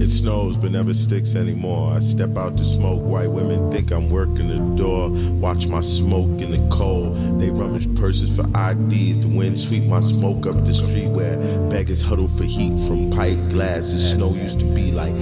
It snows but never sticks anymore. I step out to smoke. White women think I'm working the door. Watch my smoke in the cold. They rummage purses for IDs. The wind sweep my smoke up the street where beggars huddle for heat from pipe glasses. Snow used to be like